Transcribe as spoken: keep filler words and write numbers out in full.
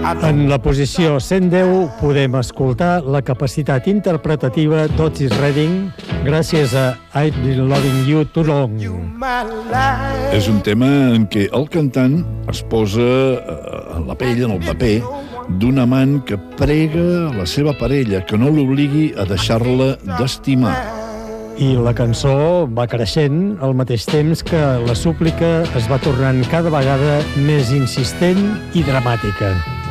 En la posició cent deu podem escoltar la capacitat interpretativa d'Otis Redding gràcies a I've Been Loving You Too Long. És un tema en què el cantant es posa en la pell, en el paper, d'un amant que prega a la seva parella que no l'obligui a deixar-la d'estimar. I la cançó va creixent al mateix temps que la súplica es va tornant cada vegada més insistent i dramàtica.